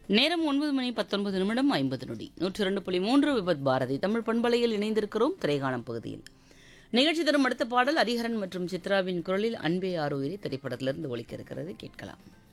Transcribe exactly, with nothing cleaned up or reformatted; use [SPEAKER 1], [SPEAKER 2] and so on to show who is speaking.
[SPEAKER 1] நேரம் ஒன்பது மணி பத்தொன்பது நிமிடம் ஐம்பது நொடி நூற்றி இரண்டு புள்ளி மூன்று விபத் பாரதி தமிழ் பண்பலையில் இணைந்திருக்கிறோம் திரைகாணம் பகுதியில். நிகழ்ச்சி தரும் அடுத்த பாடல் ஹரிஹரன் மற்றும் சித்ராவின் குரலில் அன்பே ஆரோயிரி திரைப்படத்திலிருந்து ஒலிக்க இருக்கிறது, கேட்கலாம்.